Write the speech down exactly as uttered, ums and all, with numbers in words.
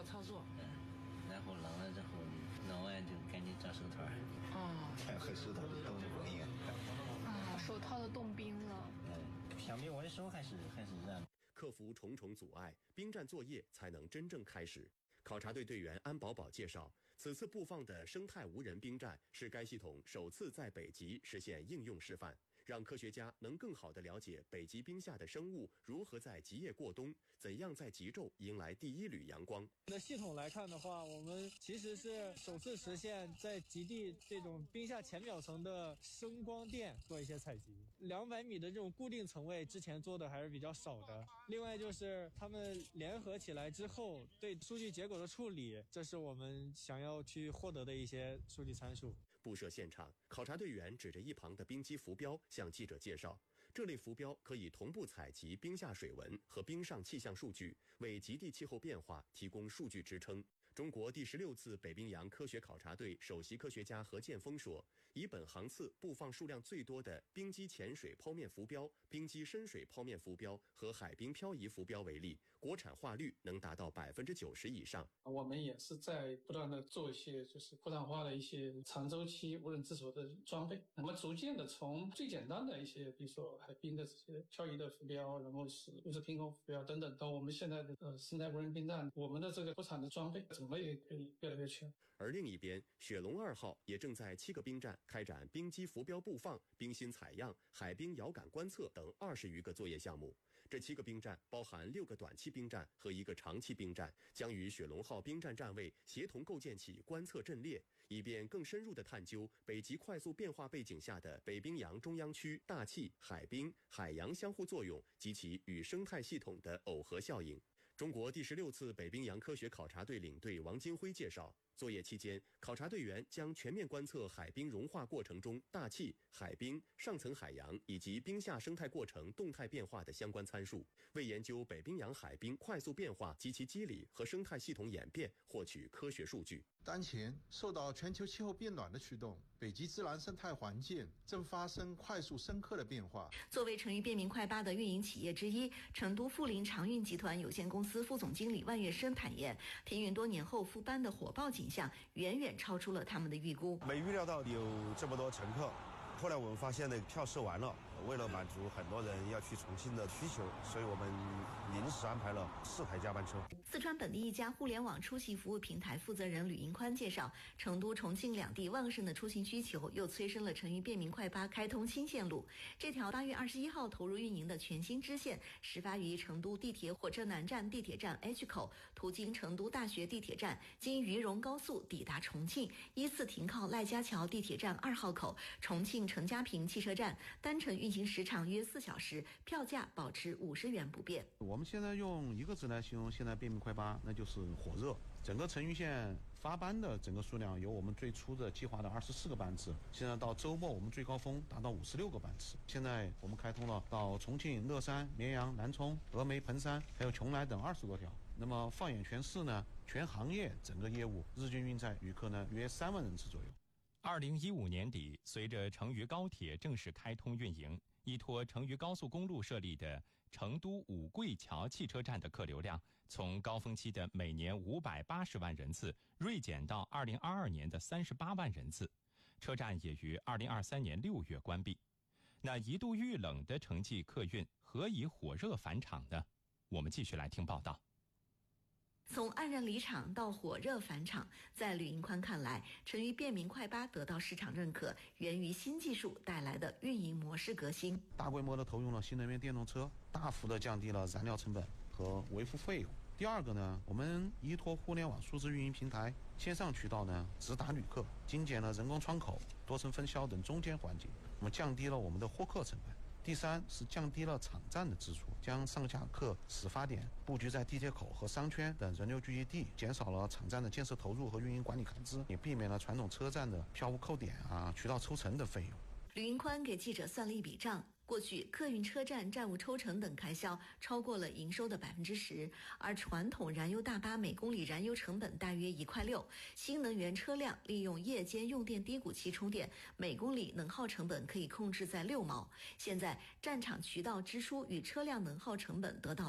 好操作。 嗯，然后弄了之后，弄完就赶紧找手套。 哦， 还和手套冻冰呀。 啊，手套都冻冰了。 嗯，相比我的手还是还是热。 克服重重阻碍，兵站作业才能真正开始。考察队队员安宝宝介绍，此次布放的生态无人兵站是该系统首次在北极实现应用示范，让科学家能更好地了解北极冰下的生物如何在极夜过冬，怎样在极昼迎来第一缕阳光。 的系统来看的话，我们其实是首次实现在极地这种冰下浅表层的声光电做一些采集。两百米的这种固定层位之前做的还是比较少的。另外就是他们联合起来之后对数据结果的处理，这是我们想要去获得的一些数据参数。 布设现场，考察队员指着一旁的冰机浮标向记者介绍，这类浮标可以同步采集冰下水文和冰上气象数据，为极地气候变化提供数据支撑。中国第十六次北冰洋科学考察队首席科学家何建峰说，以本航次布放数量最多的冰基潜水剖面浮标、冰基深水剖面浮标和海冰漂移浮标为例，国产化率能达到百分之九十以上。 我们也是在不断的做一些就是国产化的一些长周期无人自主的装备，那么逐渐的从最简单的一些，比如说海冰的这些漂移的浮标，然后是物质凭空浮标等等，到我们现在的呃生态无人冰站，我们的这个国产的装备种类也可以越来越全。 而另一边，雪龙二号也正在七个冰站开展冰基浮标布放、冰芯采样、海冰遥感观测等二十余个作业项目。这七个冰站包含六个短期冰站和一个长期冰站，将与雪龙号冰站站位协同构建起观测阵列，以便更深入地探究北极快速变化背景下的北冰洋中央区大气、海冰、海洋相互作用及其与生态系统的耦合效应。中国第十六次北冰洋科学考察队领队王金辉介绍，作业期间，考察队员将全面观测海冰融化过程中大气、海冰、上层海洋以及冰下生态过程动态变化的相关参数，为研究北冰洋海冰快速变化及其机理和生态系统演变获取科学数据。 当前受到全球气候变暖的驱动，北极自然生态环境正发生快速深刻的变化。 作为成渝便民快八的运营企业之一，成都富临长运集团有限公司副总经理万月生坦言，停运多年后复班的火爆景象远远超出了他们的预估。 没预料到有这么多乘客，后来我们发现呢，票售完了，为了满足很多人要去重庆的需求，所以我们临时安排了四台加班车。 四川本地一家互联网出行服务平台负责人吕银宽介绍，成都、重庆两地旺盛的出行需求，又催生了成渝便民快八开通新线路。这条八月二十一号投入运营的全新支线，始发于成都地铁火车南站地铁站 H 口，途经成都大学地铁站，经渝蓉高速抵达重庆，依次停靠赖家桥地铁站二号口、重庆陈家坪汽车站，单程运行时长约四小时，票价保持五十元不变。 我们现在用一个字来形容现在便民快八，那就是火热。整个成渝线发班的整个数量由我们最初的计划的二十四个班次，现在到周末我们最高峰达到五十六个班次。现在我们开通了到重庆、乐山、绵阳、南充、峨眉、彭山还有邛崃等二十多条。那么放眼全市呢，全行业整个业务日均运载旅客呢约三万人次左右。 二零一五年底，随着成渝高铁正式开通运营，依托成渝高速公路设立的成都五桂桥汽车站的客流量，从高峰期的每年五百八十万人次锐减到二零二二年的三十八万人次。车站也于二零二三年六月关闭。那一度遇冷的城际客运何以火热返场呢？我们继续来听报道。 从黯然离场到火热返场，在吕银宽看来，成渝便民快八得到市场认可，源于新技术带来的运营模式革新。 大规模的投用了新能源电动车，大幅的降低了燃料成本和维护费用。第二个呢，我们依托互联网数字运营平台，线上渠道呢直达旅客，精简了人工窗口、多层分销等中间环节，我们降低了我们的获客成本。第三是降低了场站的支出，将上下客始发点布局在地铁口和商圈等人流聚集地，减少了场站的建设投入和运营管理开支，也避免了传统车站的票务扣点啊、渠道抽成的费用。 吕银宽给记者算了一笔账，过去客运车站站务抽成等开销超过了营收的百分之十，而传统燃油大巴每公里燃油成本大约一块六，新能源车辆利用夜间用电低谷期充电，每公里能耗成本可以控制在六毛。现在站场渠道支出与车辆能耗成本得到